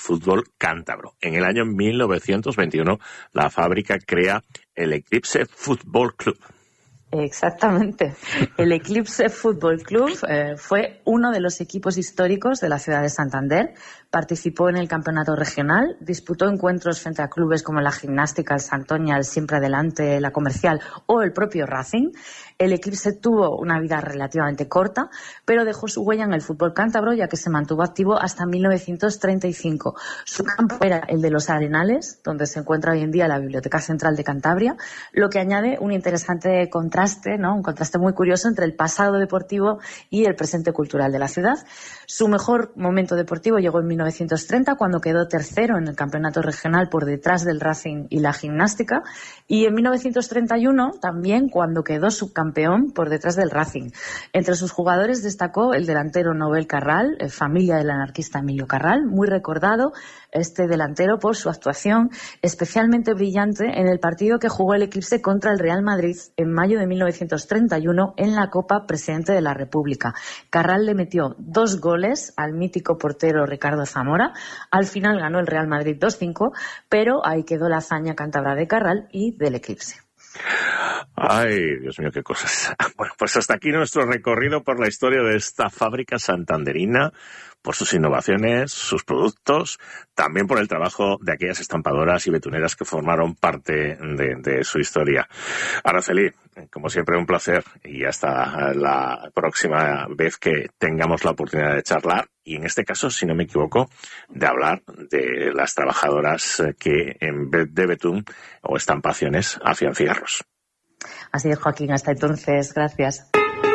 fútbol cántabro. En el año 1921, la fábrica crea el Eclipse Fútbol Club. Exactamente. El Eclipse Fútbol Club fue uno de los equipos históricos de la ciudad de Santander. Participó en el campeonato regional, disputó encuentros frente a clubes como la Gimnástica, el Santoña, el Siempre Adelante, la Comercial o el propio Racing. El Eclipse tuvo una vida relativamente corta, pero dejó su huella en el fútbol cántabro, ya que se mantuvo activo hasta 1935. Su campo era el de los Arenales, donde se encuentra hoy en día la Biblioteca Central de Cantabria, lo que añade un interesante contraste, ¿no? Un contraste muy curioso entre el pasado deportivo y el presente cultural de la ciudad. Su mejor momento deportivo llegó en 1930, cuando quedó tercero en el campeonato regional por detrás del Racing y la Gimnástica, y en 1931 también, cuando quedó subcampeón por detrás del Racing. Entre sus jugadores destacó el delantero Nobel Carral, familia del anarquista Emilio Carral, muy recordado este delantero por su actuación especialmente brillante en el partido que jugó el Eclipse contra el Real Madrid en mayo de 1931 en la Copa Presidente de la República. Carral le metió 2 goles al mítico portero Ricardo Zamora. Al final ganó el Real Madrid 2-5, pero ahí quedó la hazaña cántabra de Carral y del Eclipse. Ay, Dios mío, qué cosas. Bueno, pues hasta aquí nuestro recorrido por la historia de esta fábrica santanderina, por sus innovaciones, sus productos, también por el trabajo de aquellas estampadoras y betuneras que formaron parte de su historia. Araceli, como siempre, un placer, y hasta la próxima vez que tengamos la oportunidad de charlar, y en este caso, si no me equivoco, de hablar de las trabajadoras que en vez de betún o estampaciones hacían cigarros. Así es, Joaquín, hasta entonces, gracias.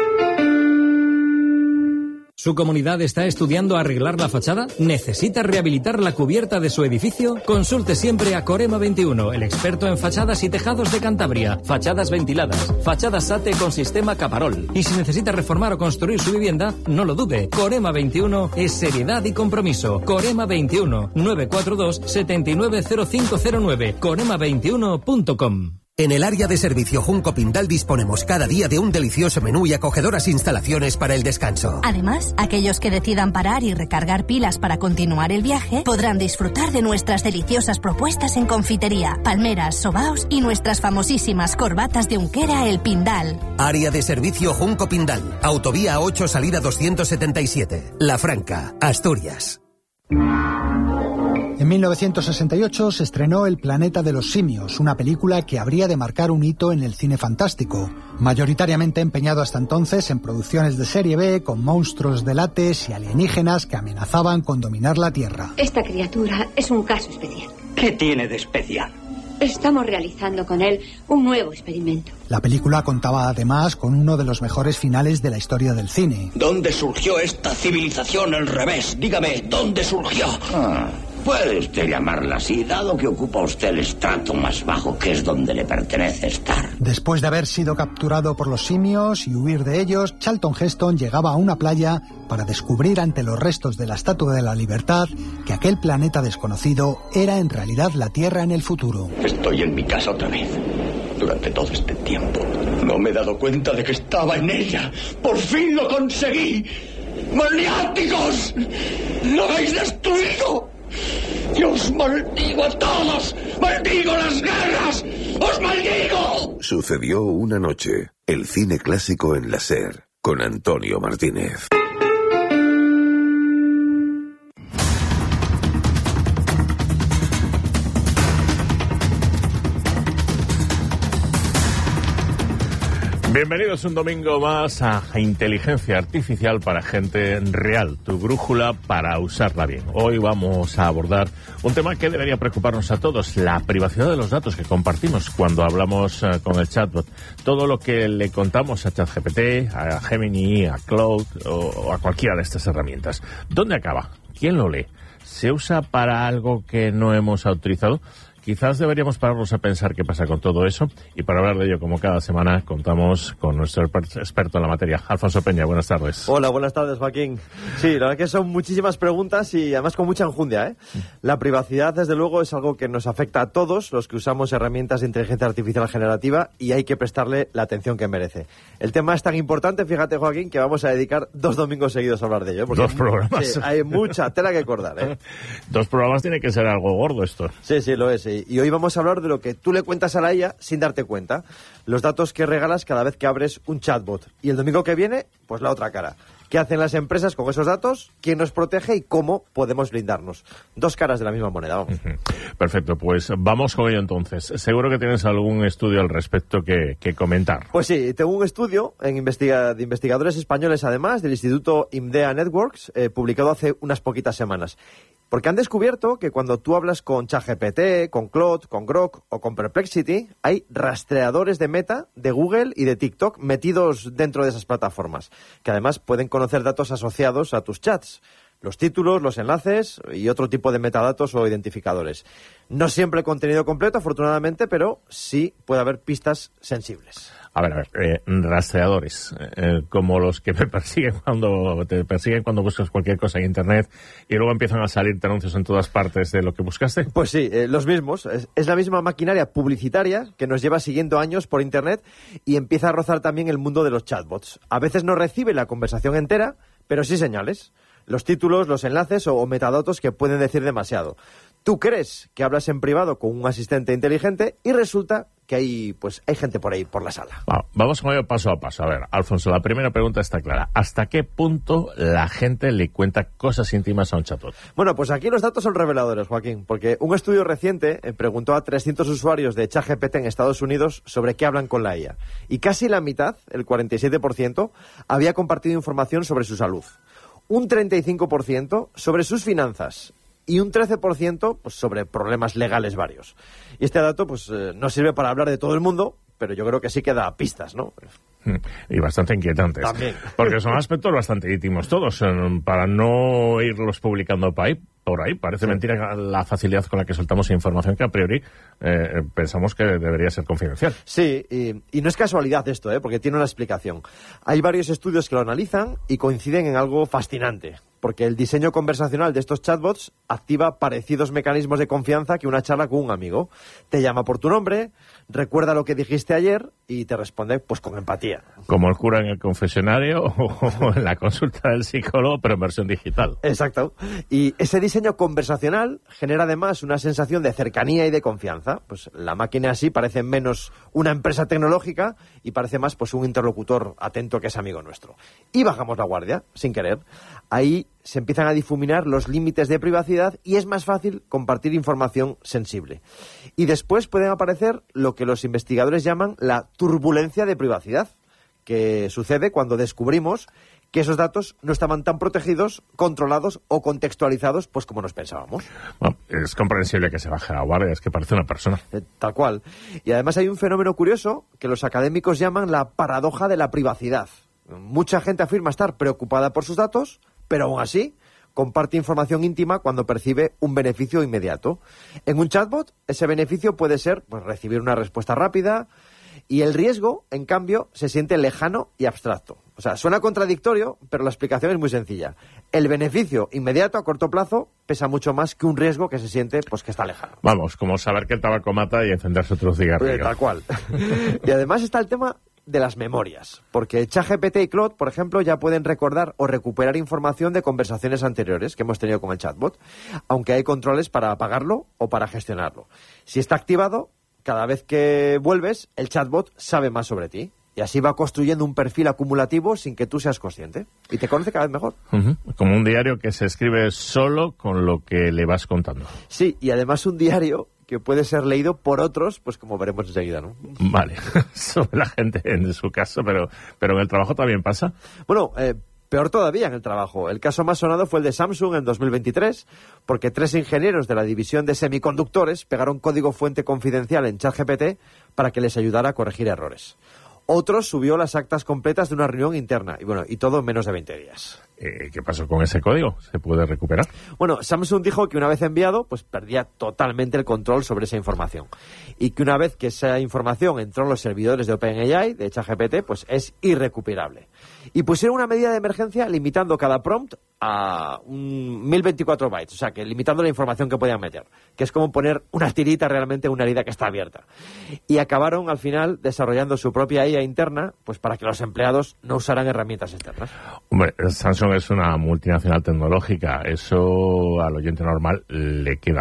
¿Su comunidad está estudiando arreglar la fachada? ¿Necesita rehabilitar la cubierta de su edificio? Consulte siempre a Corema 21, el experto en fachadas y tejados de Cantabria. Fachadas ventiladas, fachadas SATE con sistema Caparol. Y si necesita reformar o construir su vivienda, no lo dude. Corema 21 es seriedad y compromiso. Corema 21, 942-790509. Corema21.com. En el área de servicio Junco Pindal disponemos cada día de un delicioso menú y acogedoras instalaciones para el descanso. Además, aquellos que decidan parar y recargar pilas para continuar el viaje podrán disfrutar de nuestras deliciosas propuestas en confitería, palmeras, sobaos y nuestras famosísimas corbatas de Unquera El Pindal. Área de servicio Junco Pindal, Autovía 8, salida 277, La Franca, Asturias. En 1968 se estrenó El planeta de los simios, una película que habría de marcar un hito en el cine fantástico, mayoritariamente empeñado hasta entonces en producciones de serie B con monstruos de látex y alienígenas que amenazaban con dominar la Tierra. Esta criatura es un caso especial. ¿Qué tiene de especial? Estamos realizando con él un nuevo experimento. La película contaba además con uno de los mejores finales de la historia del cine. ¿Dónde surgió esta civilización al revés? Dígame, ¿dónde surgió? Puede usted llamarla así, dado que ocupa usted el estrato más bajo, que es donde le pertenece estar. Después de haber sido capturado por los simios y huir de ellos, Charlton Heston llegaba a una playa para descubrir ante los restos de la Estatua de la Libertad que aquel planeta desconocido era en realidad la Tierra en el futuro. Estoy en mi casa otra vez. Durante todo este tiempo no me he dado cuenta de que estaba en ella. ¡Por fin lo conseguí! ¡Maniáticos! ¡Lo habéis destruido! ¡Yo os maldigo a todos! ¡Maldigo las guerras! ¡Os maldigo! Sucedió una noche. El cine clásico en la SER, con Antonio Martínez. Bienvenidos un domingo más a Inteligencia Artificial para Gente Real, tu brújula para usarla bien. Hoy vamos a abordar un tema que debería preocuparnos a todos, la privacidad de los datos que compartimos cuando hablamos con el chatbot. Todo lo que le contamos a ChatGPT, a Gemini, a Claude o a cualquiera de estas herramientas. ¿Dónde acaba? ¿Quién lo lee? ¿Se usa para algo que no hemos autorizado? quizás deberíamos pararnos a pensar qué pasa con todo eso, y para hablar de ello, como cada semana, contamos con nuestro experto en la materia. Alfonso Peña, buenas tardes. Hola, buenas tardes, Joaquín. Sí, la verdad que son muchísimas preguntas y además con mucha enjundia, ¿eh? La privacidad, desde luego, es algo que nos afecta a todos los que usamos herramientas de inteligencia artificial generativa y hay que prestarle la atención que merece. El tema es tan importante, fíjate, Joaquín, que vamos a dedicar 2 domingos seguidos a hablar de ello. 2 programas. Sí, hay mucha tela que cortar, ¿eh? 2 programas tiene que ser algo gordo esto. Sí, sí, lo es. Y hoy vamos a hablar de lo que tú le cuentas a la IA sin darte cuenta. Los datos que regalas cada vez que abres un chatbot. Y el domingo que viene, pues la otra cara. ¿Qué hacen las empresas con esos datos? ¿Quién nos protege y cómo podemos blindarnos? 2 caras de la misma moneda, vamos. Perfecto, pues vamos con ello entonces. Seguro que tienes algún estudio al respecto que comentar. Pues sí, tengo un estudio de investigadores españoles, además, del Instituto IMDEA Networks, publicado hace unas poquitas semanas. Porque han descubierto que cuando tú hablas con ChatGPT, con Claude, con Grok o con Perplexity, hay rastreadores de Meta, de Google y de TikTok metidos dentro de esas plataformas, que además pueden conocer datos asociados a tus chats, los títulos, los enlaces y otro tipo de metadatos o identificadores. No siempre contenido completo, afortunadamente, pero sí puede haber pistas sensibles. A ver, rastreadores, como los que te persiguen cuando buscas cualquier cosa en Internet y luego empiezan a salirte anuncios en todas partes de lo que buscaste. Pues sí, los mismos. Es la misma maquinaria publicitaria que nos lleva siguiendo años por Internet y empieza a rozar también el mundo de los chatbots. A veces no recibe la conversación entera, pero sí señales. Los títulos, los enlaces o metadatos que pueden decir demasiado. Tú crees que hablas en privado con un asistente inteligente y resulta que hay gente por ahí, por la sala. Vamos con ello paso a paso. A ver, Alfonso, la primera pregunta está clara. ¿Hasta qué punto la gente le cuenta cosas íntimas a un chatbot? Bueno, pues aquí los datos son reveladores, Joaquín, porque un estudio reciente preguntó a 300 usuarios de ChatGPT en Estados Unidos sobre qué hablan con la IA. Y casi la mitad, el 47%, había compartido información sobre su salud. Un 35% sobre sus finanzas y un 13% pues, sobre problemas legales varios. Y este dato no sirve para hablar de todo el mundo, pero yo creo que sí que da pistas, ¿no? Y bastante inquietantes. También. Porque son aspectos bastante íntimos todos, para no irlos publicando por ahí. Parece mentira la facilidad con la que soltamos información que a priori pensamos que debería ser confidencial. Sí, y no es casualidad esto, porque tiene una explicación. Hay varios estudios que lo analizan y coinciden en algo fascinante, porque el diseño conversacional de estos chatbots activa parecidos mecanismos de confianza que una charla con un amigo. Te llama por tu nombre, recuerda lo que dijiste ayer y te responde con empatía. Como el cura en el confesionario o en la consulta del psicólogo, pero en versión digital. Exacto. Y ese diseño conversacional genera además una sensación de cercanía y de confianza. Pues la máquina así parece menos una empresa tecnológica y parece más un interlocutor atento que es amigo nuestro. Y bajamos la guardia, sin querer. Ahí se empiezan a difuminar los límites de privacidad y es más fácil compartir información sensible. Y después pueden aparecer lo que los investigadores llaman la turbulencia de privacidad, que sucede cuando descubrimos que esos datos no estaban tan protegidos, controlados o contextualizados como nos pensábamos. Bueno, es comprensible que se baje la guardia, es que parece una persona. Tal cual. Y además hay un fenómeno curioso que los académicos llaman la paradoja de la privacidad. Mucha gente afirma estar preocupada por sus datos, pero aún así comparte información íntima cuando percibe un beneficio inmediato. En un chatbot, ese beneficio puede ser recibir una respuesta rápida, y el riesgo, en cambio, se siente lejano y abstracto. O sea, suena contradictorio, pero la explicación es muy sencilla. El beneficio inmediato a corto plazo pesa mucho más que un riesgo que se siente que está lejano. Vamos, como saber que el tabaco mata y encenderse otro cigarrillo. Tal cual. Y además está el tema de las memorias, porque ChatGPT y Claude, por ejemplo, ya pueden recordar o recuperar información de conversaciones anteriores que hemos tenido con el chatbot, aunque hay controles para apagarlo o para gestionarlo. Si está activado, cada vez que vuelves, el chatbot sabe más sobre ti. Y así va construyendo un perfil acumulativo sin que tú seas consciente. Y te conoce cada vez mejor. Como un diario que se escribe solo con lo que le vas contando. Sí, y además un diario que puede ser leído por otros, como veremos enseguida, ¿no? Vale, sobre la gente en su caso, pero en el trabajo también pasa. Bueno, peor todavía en el trabajo. El caso más sonado fue el de Samsung en 2023, porque 3 ingenieros de la división de semiconductores pegaron código fuente confidencial en ChatGPT para que les ayudara a corregir errores. Otro subió las actas completas de una reunión interna, y todo en menos de 20 días. ¿Qué pasó con ese código? ¿Se puede recuperar? Bueno, Samsung dijo que una vez enviado, pues perdía totalmente el control sobre esa información. Y que una vez que esa información entró en los servidores de OpenAI, de ChatGPT, pues es irrecuperable. Y pusieron una medida de emergencia limitando cada prompt a 1024 bytes, o sea, que limitando la información que podían meter, que es como poner una tirita realmente en una herida que está abierta. Y acabaron al final desarrollando su propia IA interna, pues para que los empleados no usaran herramientas externas. Hombre, Samsung es una multinacional tecnológica, eso al oyente normal le queda